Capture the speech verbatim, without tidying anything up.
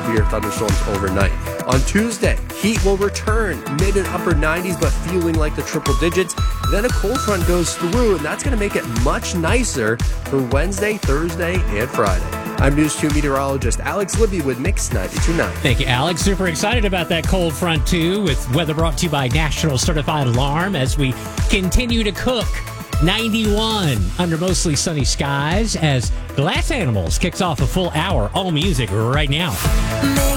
severe thunderstorms overnight. On Tuesday, heat will return, mid and upper nineties, but feeling like the triple digits. Then a cold front goes through, and that's going to make it much nicer for Wednesday, Thursday, and Friday. I'm News two meteorologist Alex Libby with Mix ninety-two point nine. Thank you, Alex. Super excited about that cold front, too, with weather brought to you by National Certified Alarm as we continue to cook. ninety-one under mostly sunny skies as Glass Animals kicks off a full hour, all music right now.